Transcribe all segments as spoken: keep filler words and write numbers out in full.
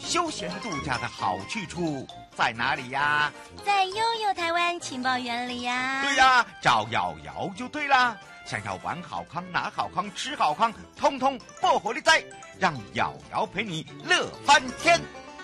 休闲度假的好去处在哪里呀？ 在悠悠台湾情报园里呀。 对呀，找瑶瑶就对啦。想要玩好康、拿好康、吃好康，通通不火力在，让瑶瑶陪你乐翻天。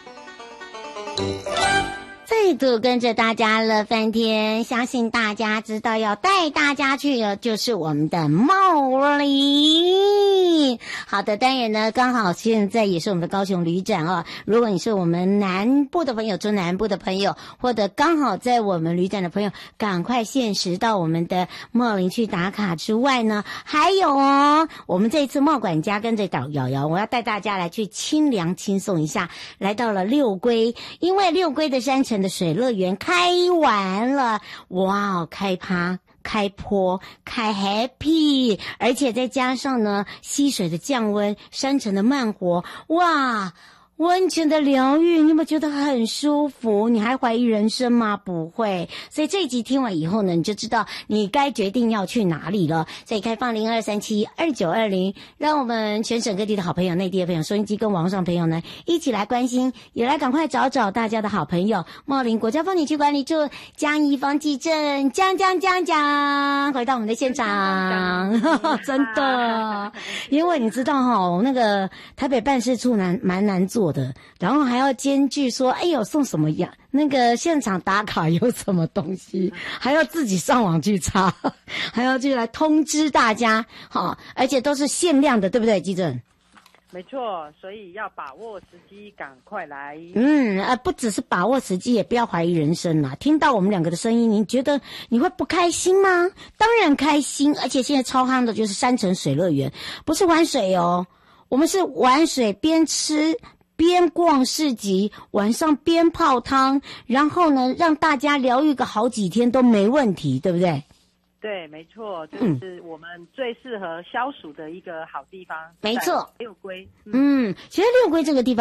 再度跟着大家乐翻天，相信大家知道要带大家去的就是我们的茂林。好的，当然呢，刚好现在也是我们的高雄旅展哦。如果你是我们南部的朋友，中南部的朋友，或者刚好在我们旅展的朋友，赶快限时到我们的茂林去打卡之外呢，还有哦，我们这一次茂管家跟着导瑶瑶，我要带大家来去清凉轻松一下，来到了六龟，因为六龟的山城的水乐园开完了，哇，开趴开坡开 happy， 而且再加上呢溪水的降温，山城的慢活，哇，温泉的疗愈，你有没有觉得很舒服？你还怀疑人生吗？不会。所以这一集听完以后呢，你就知道你该决定要去哪里了。所以开放零二三七二九二零，让我们全省各地的好朋友、内地的朋友、收音机跟网络上朋友呢，一起来关心，也来赶快找找大家的好朋友。茂林国家风景区管理处江宜芳记镇江江江江回到我们的现场，真的，因为你知道哈，那个台北办事处难蛮难做的，然后还要兼具说，哎呦送什么呀？那个现场打卡有什么东西，还要自己上网去查，还要去来通知大家，好，而且都是限量的，对不对，基正？ 没错，所以要把握时机，赶快来。 嗯，呃，不只是把握时机，也不要怀疑人生啦。听到我们两个的声音，你觉得你会不开心吗？当然开心，而且现在超夯的就是山城水乐园，不是玩水哦，我们是玩水边吃边逛市集，晚上边泡汤，然后呢，让大家疗愈个好几天都没问题，对不对？ 对，没错，就是我们最适合消暑的一个好地方。 没错， 六龟。 嗯，其实六龟这个地方。